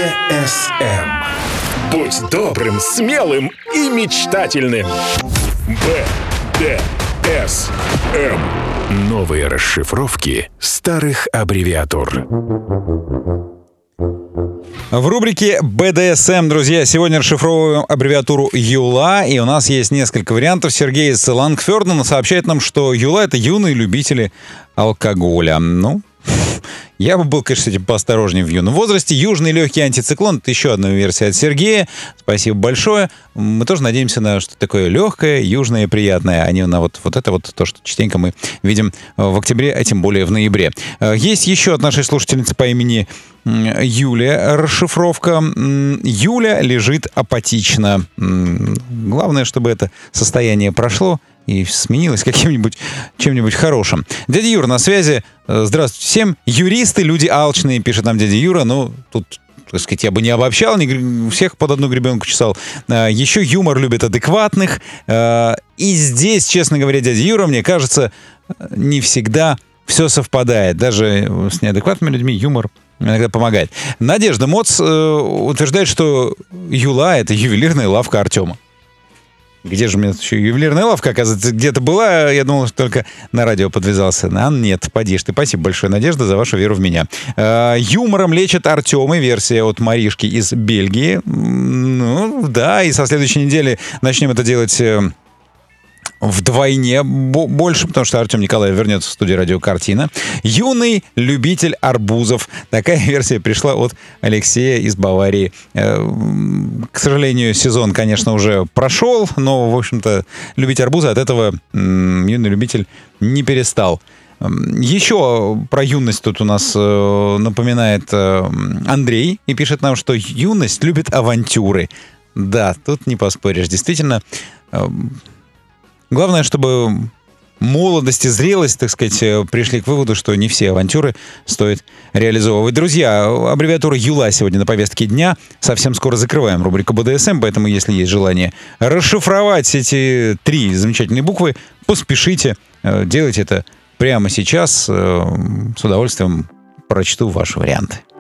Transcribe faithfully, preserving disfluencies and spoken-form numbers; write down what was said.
Дэ Эс Эм. Будь добрым, смелым и мечтательным. Бэ Дэ Эс Эм. Новые расшифровки старых аббревиатур. В рубрике бэ дэ эс эм, друзья, сегодня расшифровываем аббревиатуру ЮЛА, и у нас есть несколько вариантов. Сергей из Лангфёрдена сообщает нам, что ЮЛА — это юные любители алкоголя. Ну, я бы был, конечно, с этим поосторожнее в юном возрасте. Южный легкий антициклон — это еще одна версия от Сергея. Спасибо большое. Мы тоже надеемся на что-то такое легкое, южное, приятное, а не на вот, вот это вот то, что частенько мы видим в октябре, а тем более в ноябре. Есть еще от нашей слушательницы по имени Юлия расшифровка. Юля лежит апатично. Главное, чтобы это состояние прошло и сменилось каким-нибудь чем-нибудь хорошим. Дядя Юра на связи. Здравствуйте всем. Юристы, люди алчные, пишет нам дядя Юра. Ну, тут, так сказать, я бы не обобщал, не всех под одну гребенку чесал. Еще юмор любит адекватных. И здесь, честно говоря, дядя Юра, мне кажется, не всегда все совпадает. Даже с неадекватными людьми юмор иногда помогает. Надежда Моц утверждает, что Юла — это ювелирная лавка Артема. Где же у меня еще ювелирная лавка, оказывается, где-то была. Я думал, что только на радио подвязался. А нет, поди ж ты. Спасибо большое, Надежда, за вашу веру в меня. Э, юмором лечат Артемы. Версия от Маришки из Бельгии. Ну, да, и со следующей недели начнем это делать вдвойне больше, потому что Артем Николаев вернется в студию «Радио Картина». Юный любитель арбузов. Такая версия пришла от Алексея из Баварии. К сожалению, сезон, конечно, уже прошел, но, в общем-то, любить арбузы от этого юный любитель не перестал. Еще про юность тут у нас напоминает Андрей и пишет нам, что юность любит авантюры. Да, тут не поспоришь. Действительно, главное, чтобы молодость и зрелость, так сказать, пришли к выводу, что не все авантюры стоит реализовывать. Друзья, аббревиатура ЮЛА сегодня на повестке дня. Совсем скоро закрываем рубрику бэ дэ эс эм, поэтому, если есть желание расшифровать эти три замечательные буквы, поспешите, делайте это прямо сейчас. С удовольствием прочту ваши варианты.